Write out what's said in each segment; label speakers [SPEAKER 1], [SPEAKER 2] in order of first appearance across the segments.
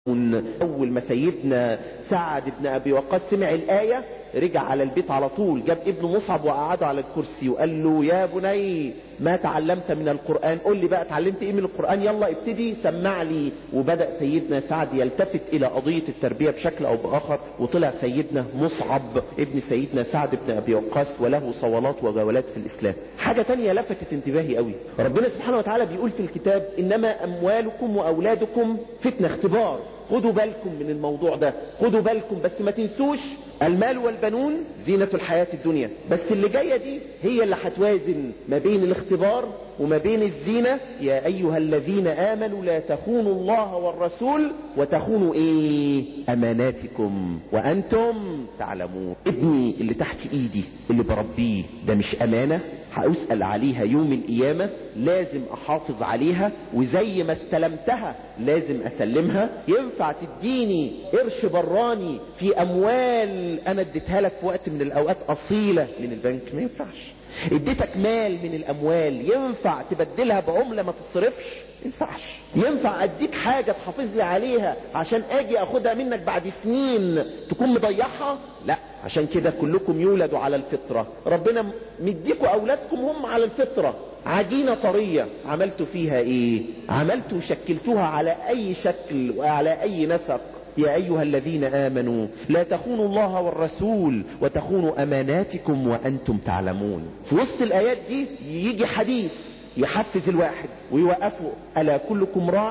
[SPEAKER 1] اول ما سيدنا سعد بن ابي وقاص سمع الايه رجع على البيت على طول، جاب ابنه مصعب وقعده على الكرسي وقال له يا بني ما تعلمت من القرآن، قل لي بقى اتعلمت ايه من القرآن، يلا ابتدي سمع لي. وبدأ سيدنا سعد يلتفت الى قضية التربية بشكل او باخر، وطلع سيدنا مصعب ابن سيدنا سعد بن ابي وقاص وله صولات وجولات في الاسلام. حاجة تانية لفتت انتباهي قوي، ربنا سبحانه وتعالى بيقول في الكتاب انما اموالكم واولادكم فتنة، اختبار. خدوا بالكم من الموضوع ده، خدوا بالكم، بس ما تنسوش المال والبنون زينة الحياة الدنيا. بس اللي جاية دي هي اللي هتوازن ما بين الاختبار وما بين الزينة. يا ايها الذين امنوا لا تخونوا الله والرسول وتخونوا ايه؟ اماناتكم وانتم تعلمون. ابني اللي تحت ايدي اللي بربيه ده مش امانة؟ هأسأل عليها يوم القيامة، لازم احافظ عليها، وزي ما استلمتها لازم اسلمها. ينفع تديني قرش براني في اموال انا اديتها لك في وقت من الاوقات اصيلة من البنك؟ ما ينفعش. اديتك مال من الاموال، ينفع تبدلها بعملة ما تتصرفش؟ ينفعش. ينفع اديك حاجة تحافظ لي عليها عشان اجي اخدها منك بعد سنين تكون مضيعها؟ لا. عشان كده كلكم يولدوا على الفطرة، ربنا مديكوا اولادكم هم على الفطرة، عجينة طرية عملتوا فيها ايه؟ عملتوا شكلتوها على اي شكل وعلى اي نسق. يا ايها الذين امنوا لا تخونوا الله والرسول وتخونوا اماناتكم وانتم تعلمون. في وسط الايات دي يجي حديث يحفز الواحد ويوقفه، الا كلكم راع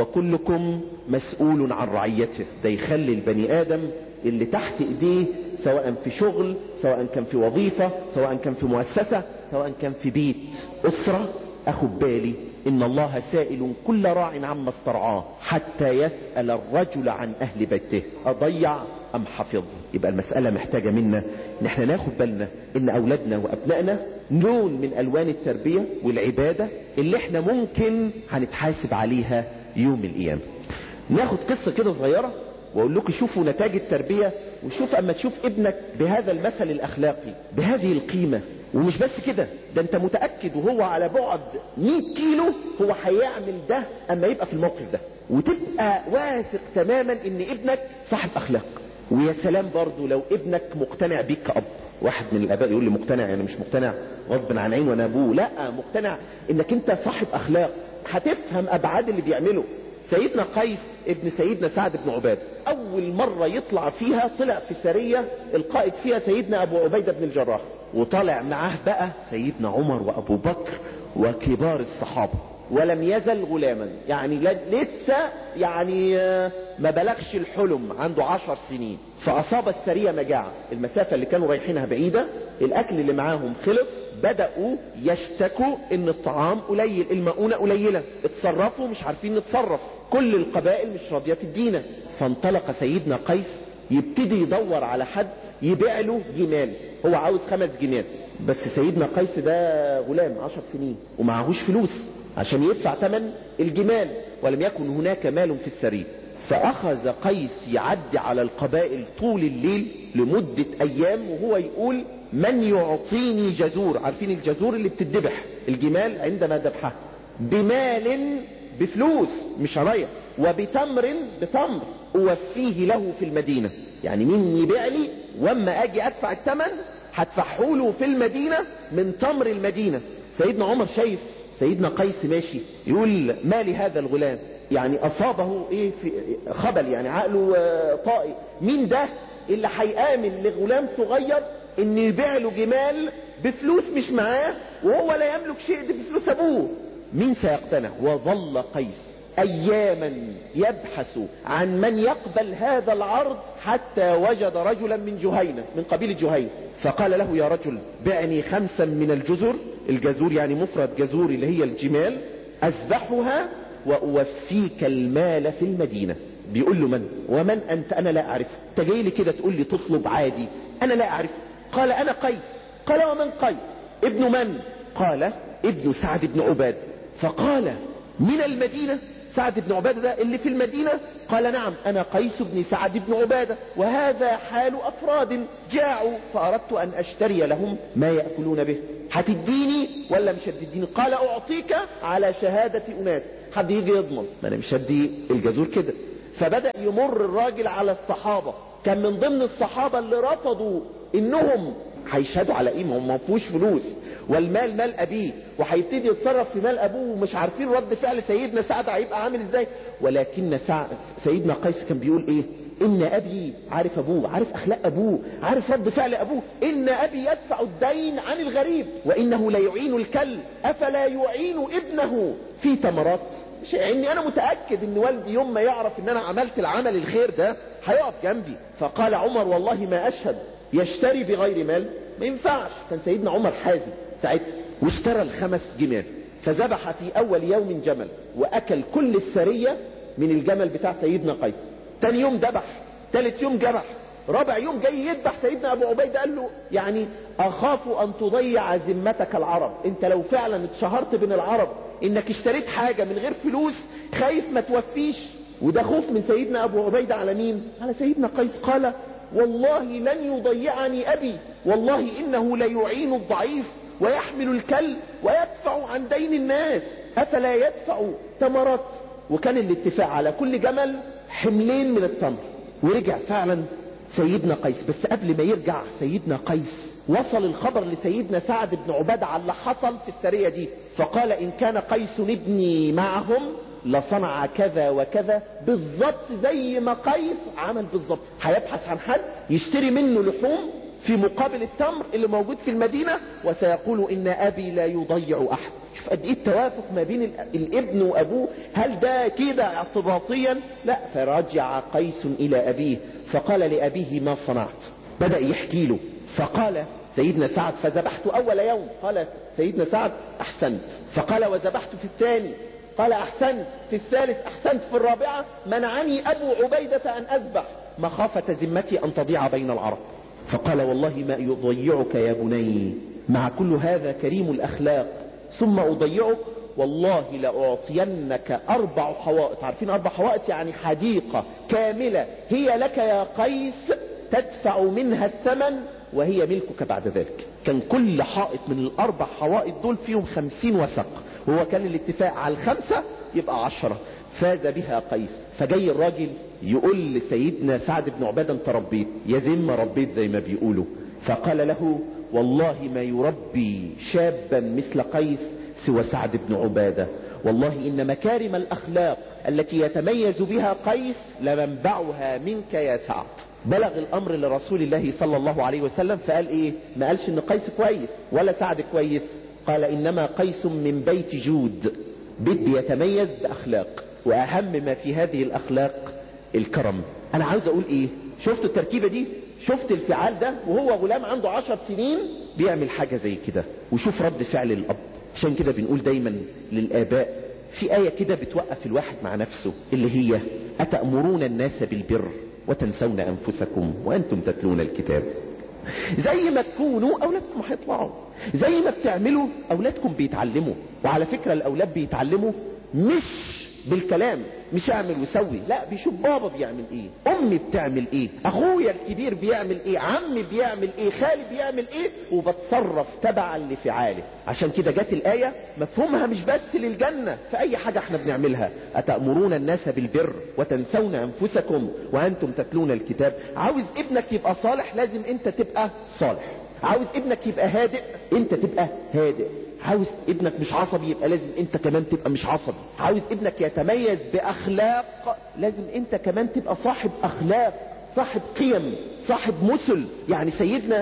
[SPEAKER 1] وكلكم مسؤول عن رعيته. ده يخلي البني ادم اللي تحت ايديه سواء في شغل، سواء كان في وظيفة، سواء كان في مؤسسة، سواء كان في بيت اسرة، اخد بالي ان الله سائل كل راع عما استرعاه حتى يسأل الرجل عن اهل بيته اضيع ام حفظ. يبقى المسألة محتاجة منا ان احنا ناخد بالنا ان اولادنا وابنائنا لون من الوان التربية والعبادة اللي احنا ممكن هنتحاسب عليها يوم القيامة. ناخد قصة كده صغيرة واقول لكم شوفوا نتاج التربية، وشوف اما تشوف ابنك بهذا المثل الاخلاقي بهذه القيمة. ومش بس كده، ده انت متأكد وهو على بعد 100 كيلو هو هيعمل ده اما يبقى في الموقف ده، وتبقى واثق تماما ان ابنك صاحب اخلاق. ويا سلام برضو لو ابنك مقتنع بيك كأب. واحد من الاباء يقول لي مقتنع يعني مش مقتنع غصب عن عين وانا ابوه، لا، مقتنع انك انت صاحب اخلاق، هتفهم ابعاد اللي بيعمله. سيدنا قيس ابن سيدنا سعد بن عبادة اول مرة يطلع فيها طلع في سرية القائد فيها سيدنا ابو عبيدة بن الجراح، وطالع معاه بقى سيدنا عمر وابو بكر وكبار الصحابة، ولم يزل غلاما، يعني لسه يعني ما بلغش الحلم، عنده 10 سنين. فاصاب السرية مجاعة، المسافة اللي كانوا رايحينها بعيدة، الاكل اللي معاهم خلص، بدأوا يشتكوا ان الطعام قليل، المؤونة قليلة، اتصرفوا مش عارفين نتصرف، كل القبائل مش راضية تدينا. فانطلق سيدنا قيس يبتدي يدور على حد يبيع له جمال، هو عاوز 5 جمال. بس سيدنا قيس ده غلام 10 سنين ومعهوش فلوس عشان يدفع ثمن الجمال، ولم يكن هناك مال في السرير. فاخذ قيس يعدي على القبائل طول الليل لمدة ايام وهو يقول من يعطيني جزور، عارفين الجزور اللي بتدبح الجمال عندما ذبحها، بمال بفلوس مش عليا، وبتمر بتمر اوفيه له في المدينة. يعني مين يبيع لي واما اجي ادفع الثمن هدفعه له في المدينة من تمر المدينة. سيدنا عمر شايف سيدنا قيس ماشي يقول ما لهذا الغلام، يعني اصابه ايه في خبل، يعني عقله طائي، مين ده اللي هيآمن لغلام صغير ان يبيع له جمال بفلوس مش معاه وهو لا يملك شيء دي بفلوس ابوه؟ مين سيقتنع؟ وظل قيس اياما يبحث عن من يقبل هذا العرض حتى وجد رجلا من جهينة من قبيلة جهينة، فقال له يا رجل بعني 5 من الجزر، الجزور يعني مفرد جزور اللي هي الجمال، اذبحها واوفيك المال في المدينة. بيقول له من ومن انت؟ انا لا اعرف، انت جاي لي كده تقول لي تطلب عادي، انا لا اعرف. قال انا قيس. قال ومن قيس؟ ابن من؟ قال ابن سعد بن عبادة. فقال من المدينة؟ سعد بن عبادة ده اللي في المدينة؟ قال نعم انا قيس بن سعد بن عبادة، وهذا حال افراد جاعوا فاردت ان اشتري لهم ما يأكلون به، هتديني ولا مش هتديني؟ قال اعطيك على شهادة اناس، حد يجي يضمن، ما انا مش هدي الجزور كده. فبدأ يمر الراجل على الصحابة. كان من ضمن الصحابة اللي رفضوا انهم هيشهدوا على ايه، ما هم ما فيهوش فلوس، والمال مال ابيه، وهيبتدي يتصرف في مال ابوه، ومش عارفين رد فعل سيدنا سعد هيبقى عامل ازاي. ولكن سيدنا قيس كان بيقول ايه؟ ان ابي، عارف ابوه، عارف اخلاق ابوه، عارف رد فعل ابوه، ان ابي يدفع الدين عن الغريب وانه لا يعين الكل افلا يعين ابنه في تمرات. مش يعني انا متأكد ان والدي يوم ما يعرف ان انا عملت العمل الخير ده هيقف جنبي. فقال عمر والله ما اشهد يشتري بغير مال، ما ينفعش. كان سيدنا عمر حازم ساعتها، واشترى ال5 جمال، فذبح في اول يوم جمل واكل كل السرية من الجمل بتاع سيدنا قيس. تاني يوم ذبح، تالت يوم ذبح، رابع يوم جاي يذبح سيدنا ابو عبيدة قال له يعني اخاف ان تضيع ذمتك العرب، انت لو فعلا اتشهرت بين العرب انك اشتريت حاجة من غير فلوس خايف ما توفيش. وده خوف من سيدنا ابو عبيدة على مين؟ على سيدنا قيس. قال والله لن يضيعني ابي، والله انه ليعين الضعيف ويحمل الكل ويدفع عن دين الناس افلا يدفع تمرات. وكان الاتفاق على كل جمل حملين من التمر. ورجع فعلا سيدنا قيس، بس قبل ما يرجع سيدنا قيس وصل الخبر لسيدنا سعد بن عبادة على اللي حصل في السرية دي، فقال ان كان قيس ابني معهم لصنع كذا وكذا، بالضبط زي ما قيس عمل بالضبط. هيبحث عن حد يشتري منه لحوم في مقابل التمر اللي موجود في المدينة، وسيقول ان ابي لا يضيع احد. شوف قد ايه التوافق ما بين الابن وابوه. هل ده كده اعتباطيا؟ لا. فرجع قيس الى ابيه فقال لابيه ما صنعت. بدأ يحكي له. فقال سيدنا سعد فذبحت اول يوم. قال سيدنا سعد احسنت. فقال وذبحت في الثاني. قال احسنت. في الثالث احسنت. في الرابعة منعني ابو عبيدة ان اذبح مخافة ذمتي ان تضيع بين العرب. فقال والله ما يضيعك يا بني، مع كل هذا كريم الاخلاق، ثم اضيعك والله لأعطينك 4 حوائط. عارفين 4 حوائط يعني حديقة كاملة هي لك يا قيس تدفع منها الثمن وهي ملكك بعد ذلك. كان كل حائط من ال4 حوائط دول فيهم 50 وثق، وهو كان الاتفاق على 5 يبقى 10. فاز بها قيس. فجاي الراجل يقول لسيدنا سعد بن عبادة انت ربيت يا ذمة، ربيت زي ما بيقولوا. فقال له والله ما يربي شابا مثل قيس سوى سعد بن عبادة، والله إن مكارم الأخلاق التي يتميز بها قيس لمنبعها منك يا سعد. بلغ الأمر لرسول الله صلى الله عليه وسلم، فقال إيه؟ ما قالش إن قيس كويس ولا سعد كويس، قال إنما قيس من بيت جود، بيت بيتميز بأخلاق، وأهم ما في هذه الأخلاق الكرم. أنا عاوز أقول إيه؟ شفت التركيبة دي؟ شفت الفعال ده وهو غلام عنده 10 سنين بيعمل حاجة زي كده، وشوف رد فعل الأب. عشان كده بنقول دايما للآباء في آية كده بتوقف الواحد مع نفسه، اللي هي أتأمرون الناس بالبر وتنسون أنفسكم وأنتم تتلون الكتاب. زي ما تكونوا أولادكم هيطلعوا، زي ما بتعملوا أولادكم بيتعلموا. وعلى فكرة الأولاد بيتعلموا مش بالكلام، مش اعمل وسوي، لا، بيشوف بابا بيعمل ايه، امي بتعمل ايه، اخويا الكبير بيعمل ايه، عمي بيعمل ايه، خالي بيعمل ايه، وبتصرف تبعا لفعاله. عشان كده جت الآية مفهومها مش بس للجنة، في اي حاجة احنا بنعملها. اتأمرون الناس بالبر وتنسون انفسكم وانتم تتلون الكتاب. عاوز ابنك يبقى صالح لازم انت تبقى صالح. عاوز ابنك يبقى هادئ انت تبقى هادئ. عاوز ابنك مش عصبي يبقى لازم انت كمان تبقى مش عصبي. عاوز ابنك يتميز باخلاق لازم انت كمان تبقى صاحب اخلاق، صاحب قيم، صاحب مثل. يعني سيدنا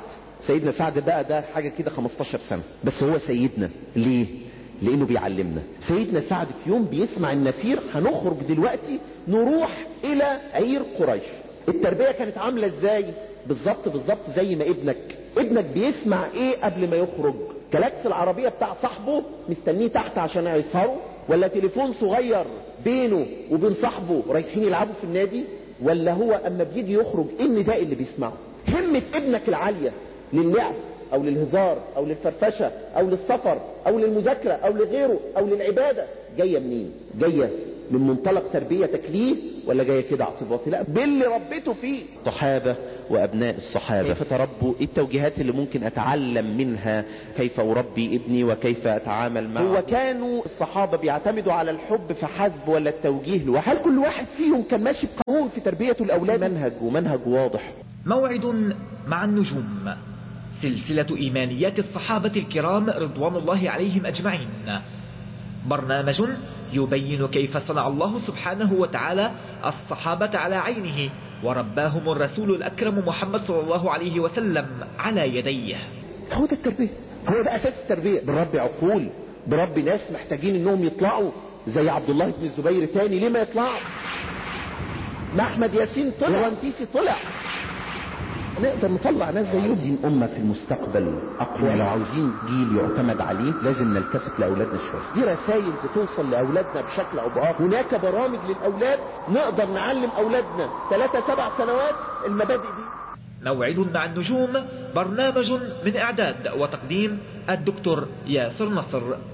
[SPEAKER 1] سعد بقى ده حاجة كده 15 سنة، بس هو سيدنا ليه؟ لانه بيعلمنا. سيدنا سعد في يوم بيسمع النفير، هنخرج دلوقتي نروح الى عير قريش. التربية كانت عاملة ازاي؟ بالظبط زي ما ابنك بيسمع ايه قبل ما يخرج؟ كلاكس العربية بتاع صاحبه مستنيه تحت عشان يسهروا، ولا تليفون صغير بينه وبين صاحبه رايحين يلعبوا في النادي، ولا هو اما بيجي يخرج ايه النداء اللي بيسمعه؟ همة ابنك العالية للعب او للهزار او للفرفشة او للسفر او للمذاكرة او لغيره او للعبادة جاية منين؟ جاية من منطلق تربية تكليف ولا جاية كده اعتباطي؟ لا، باللي ربيته فيه. صحابة وابناء الصحابة كيف تربوا؟ ايه التوجيهات اللي ممكن اتعلم منها كيف اربي ابني وكيف اتعامل معه؟ هو كانوا الصحابة بيعتمدوا على الحب فحسب ولا التوجيه لوحده؟ هل كل واحد فيهم كان ماشي بقانون في تربية الاولاد؟ منهج واضح.
[SPEAKER 2] موعد مع النجوم، سلسلة إيمانيات الصحابة الكرام رضوان الله عليهم أجمعين، برنامج يبين كيف صنع الله سبحانه وتعالى الصحابة على عينه ورباهم الرسول الأكرم محمد صلى الله عليه وسلم على يديه.
[SPEAKER 1] هو ده التربية، هو ده أساس التربية. بربي عقول، بربي ناس محتاجين انهم يطلعوا زي عبد الله بن الزبير تاني. ليه ما يطلعوا؟ ما احمد ياسين طلع ورنتيسي طلع، نقدر نطلع ناس زيهم. عايزين أمة في المستقبل أقوى، لو عاوزين جيل يعتمد عليه لازم نلتفت لأولادنا شوية. دي رسائل بتوصل لأولادنا بشكل أو بآخر. هناك برامج للأولاد نقدر نعلم أولادنا 3-7 سنوات المبادئ دي.
[SPEAKER 2] موعد مع النجوم، برنامج من إعداد وتقديم الدكتور ياسر نصر.